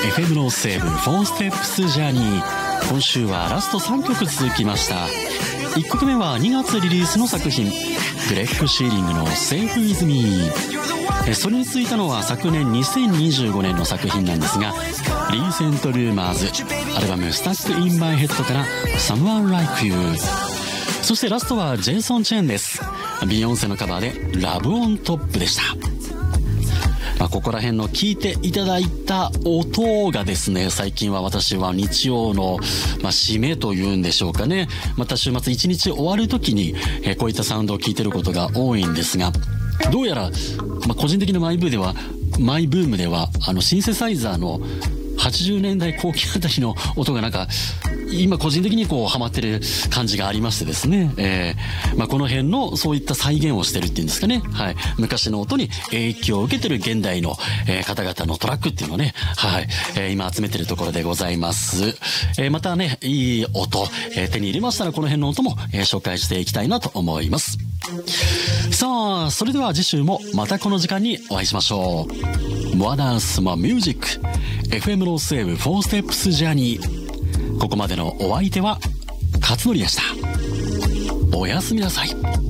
FM のセーブ4ステップスジャーニー。今週はラスト3曲続きました。1曲目は2月リリースの作品、グレッグ・シーリングの Safe With Me。それに続いたのは昨年2025年の作品なんですが、リーセント・ルーマーズ、アルバム Stuck in My Head から Someone Like You。そしてラストはジェイソン・チェンです。ビヨンセのカバーで Love on Top でした。ここら辺の聞いていただいた音がですね、最近は私は日曜の、締めというんでしょうかね。また週末一日終わる時に、こういったサウンドを聞いてることが多いんですが、どうやら、個人的なマイブームではシンセサイザーの80年代後期あたりの音がなんか今個人的にハマってる感じがありましてですね、この辺のそういった再現をしてるっていうんですかね、はい、昔の音に影響を受けてる現代の、方々のトラックっていうのをね、はい、今集めてるところでございます。またね、いい音、手に入れましたらこの辺の音も、紹介していきたいなと思います。さあ、それでは次週もまたこの時間にお会いしましょう。More Dance More Music FM のセーブ4ステップスジャーニー。ここまでのお相手は勝則でした。おやすみなさい。